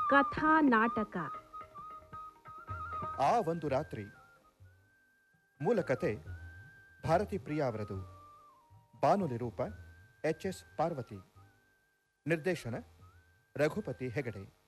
ಕಥಾ ನಾಟಕ ಆ ಒಂದು ರಾತ್ರಿ. ಮೂಲಕತೆ ಭಾರತಿ ಪ್ರಿಯಾ ಅವರದು. ಬಾನುಲಿ ರೂಪ ಎಚ್ ಎಸ್ ಪಾರ್ವತಿ. ನಿರ್ದೇಶನ ರಘುಪತಿ ಹೆಗಡೆ.